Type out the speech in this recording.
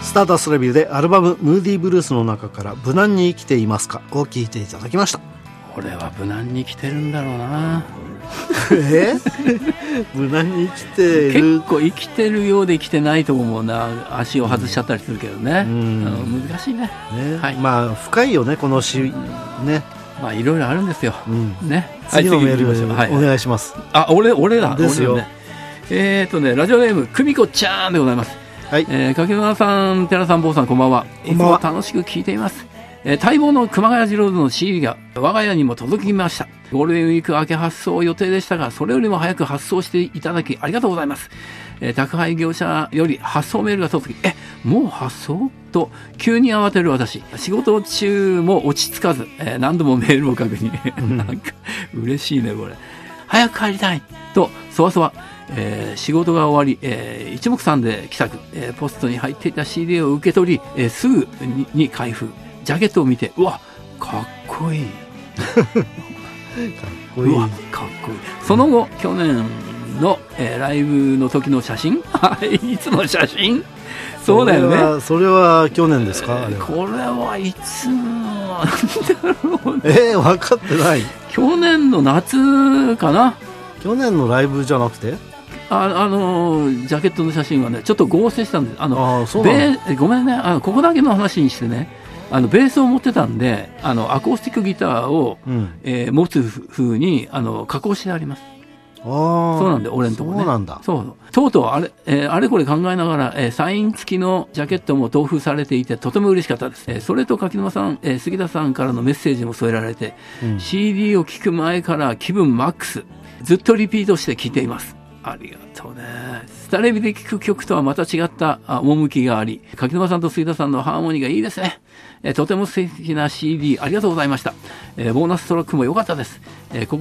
スターダストレビューでアルバムムーディーブルースの中から無難に生きていますかを聴いていただきました。 俺は無難に生きてるんだろうな無難に生きてる。 結構生きてるようで生きてないと思うな。足を外しちゃったりするけどね、難しい ね、はい、 まあ深いよねこの詩ね。 まあいろいろあるんですよ、ね。 次のメールお願いします。 俺だですよ。 ね、ラジオネーム久美子ちゃんでございます。 はい、 柿沼さん、寺さん、坊さん、こんばんは。いつも楽しく聞いています。待望の熊谷次郎の CD が我が家にも届きました。ゴールデンウィーク明け発送予定でしたが、それよりも早く発送していただきありがとうございます。宅配業者より発送メールが届き、もう発送と急に慌てる私。仕事中も落ち着かず、何度もメールを確認。なんか嬉しいねこれ。早く帰りたいとそわそわ。仕事が終わり、一目散で帰宅、ポストに入っていた CD を受け取り、すぐに開封。ジャケットを見て、うわかっこいいかっこいい。その後去年の、ライブの時の写真いつの写真。そうだよね。 それは去年ですか。 これはいつのだろうね。 分かってない。 去年の夏かな。 去年のライブじゃなくて、 ジャケットの写真はねちょっと合成したんです。 そうなんだ。 ごめんね、ここだけの話にしてね、ベースを持ってたんでアコースティックギターを、持つ風に加工してあります。そうなんで、俺んとこね。 そうなんだ。 そうとうとうあれこれ考えながら、サイン付きのジャケットも同封されていてとても嬉しかったです。それと柿沼さん、杉田さんからのメッセージも添えられて、CD を聴く前から気分マックス、ずっとリピートして聴いています。ありがとうね。スタレビで聴く曲とはまた違った趣があり、柿沼さんと杉田さんのハーモニーがいいですね。とても素敵な CD ありがとうございました。ボーナストラックも良かったです。